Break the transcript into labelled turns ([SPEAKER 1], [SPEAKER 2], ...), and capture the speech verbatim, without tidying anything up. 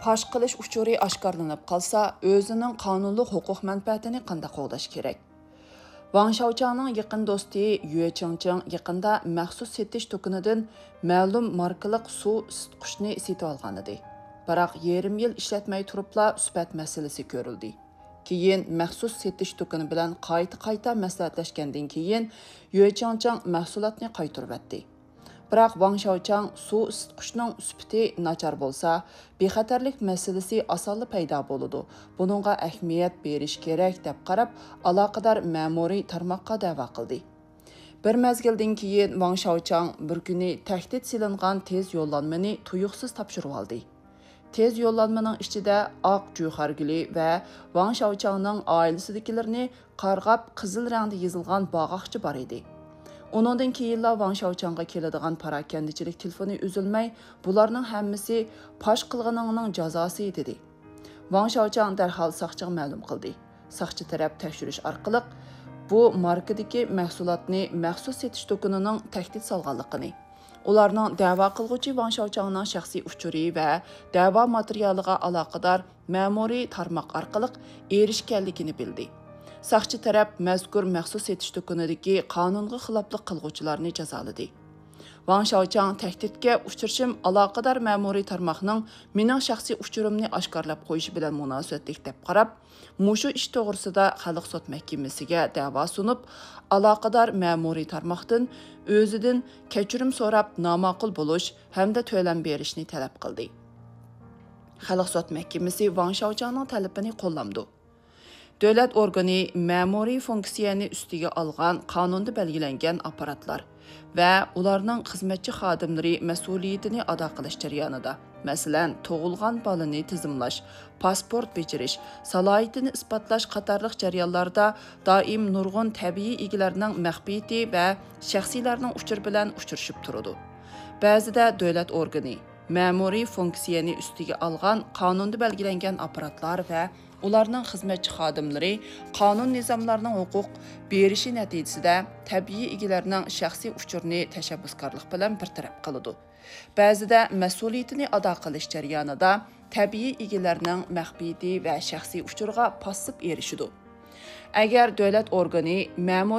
[SPEAKER 1] pash qilish uchuri oshkorlanib qolsa, o'zining qonunli huquq manfaatini qanday qo'llash kerak? Wang Shaochangning yaqin do'sti Yue Chengcheng yaqinda maxsus setish to'kunidan ma'lum markaliq suv isitqichni setib olgan edi. Biroq yarim yil ishlatmay turibla sifat masalasi ko'rildi. Keyin maxsus setish to'kuni bilan qayta-qayta maslahatlashgandan keyin Yue Chengcheng mahsulotni qaytarib etdi. Biroq Wang Shaochang suv isitqichning sifati nachar bo'lsa, bexatarlik masalasi osonli paydo bo'ladi. Buningga ahamiyat berish kerak deb qarab, aloqador ma'muriy tarmoqqa da'vo qildi. Bir mezgildan keyin Wang Shaochang bir kuni tahdid silingan tez yo'llanmani tuyuqsiz topshirib oldi. Tez yo'llanmaning ichida oq juharguli va Wang Shaochangning oilasidagilarni qarg'ab qizil rangda yozilgan bog'oqchi bor edi. Onundan keyinla Wang Shaochangga keladigan parakandichilik telefoni uzilmay, bularning hammasi pash qilganingning jazosi dedi. Wang Shaochang darhol soqchiga ma'lum qildi. Soqchi taraf tekshirish orqali bu markadagi mahsulotni maxsus setish to'kunining tahdid solganligini, ularning da'vo qilguvchi Wang Shaochangning shaxsiy uchuri va da'vo materialiga aloqador ma'muriy tarmoq orqali erishganligini bildi. Soqchi taraf mazkur maxsus setish to'kunidagi qonunga xiloflik qilguvchilarni jazoladi. Wang Shaochang tahdidga uchrashim aloqador ma'muriy tarmoqning mening shaxsiy uchurimni oshkorlab qo'yishi bilan munosabatlik deb qarab, mushu ish to'g'risida Xalq sud mahkamasiga da'vo sunib, aloqador ma'muriy tarmoqdan o'zidan kechirim so'rab noma'qul bo'lish hamda to'lam berishni talab qildi. Xalq sud mahkamasi Wang Shaochangning talabini qo'llamdi. Davlat organi ma'muriy funksiyani ustiga olgan qonunda belgilangan apparatlar va ularning xizmatchi xodimlari mas'uliyatini ado qilish jarayonida, masalan, tug'ilgan bolani tizimlash, pasport bechirish, salohiyatini isbotlash qatorliq jarayonlarda doim nurg'un tabiiy egalarning maxfiyati va shaxsiylarning uchur bilan uchrashib turadi. Ba'zida davlat organi ma'muriy funksiyani ustiga olgan qonunda belgilangan apparatlar va ularning xizmatchi xodimlari qonun nizomlarining huquq berishi natijasida tabiiy egalarning shaxsiy uchurini tashabbuskorlik bilan bartaraf qiladi. Ba'zida mas'uliyatini ado qilish jarayonida tabiiy egalarning maxfiyati va shaxsiy uchurga passiv erishadi. Agar davlat organi ma'muriy